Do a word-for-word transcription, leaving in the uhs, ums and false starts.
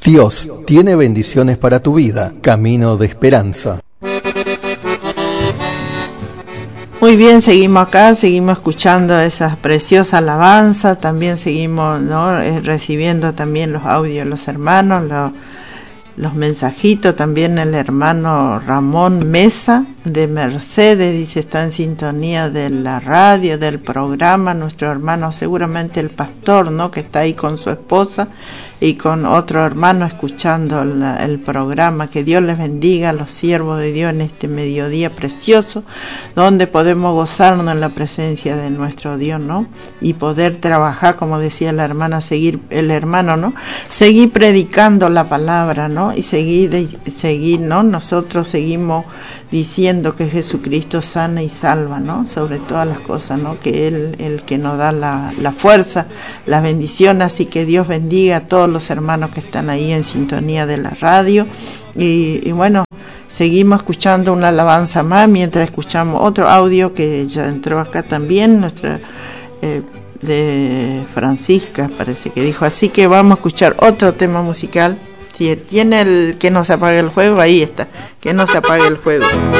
Dios tiene bendiciones para tu vida, camino de esperanza. Muy bien, seguimos acá, seguimos escuchando esas preciosas alabanzas, también seguimos, ¿no?, eh, recibiendo también los audios de los hermanos, los, los mensajitos. También el hermano Ramón Mesa de Mercedes dice, está en sintonía de la radio, del programa, nuestro hermano, seguramente el pastor, ¿no?, que está ahí con su esposa y con otro hermano escuchando la, el programa. Que Dios les bendiga a los siervos de Dios en este mediodía precioso, donde podemos gozarnos en la presencia de nuestro Dios, ¿no? Y poder trabajar, como decía la hermana, seguir, el hermano, ¿no? Seguir predicando la palabra, ¿no? Y seguir, seguir, ¿no? Nosotros seguimos diciendo que Jesucristo sana y salva, ¿no? Sobre todas las cosas, ¿no? Que Él, el que nos da la, la fuerza, las bendiciones. Así que Dios bendiga a todos los hermanos que están ahí en sintonía de la radio. Y, y bueno, seguimos escuchando una alabanza más mientras escuchamos otro audio que ya entró acá también, nuestra eh, de Francisca, parece que dijo. Así que vamos a escuchar otro tema musical. Si tiene el que no se apague el fuego, ahí está, que no se apague el fuego.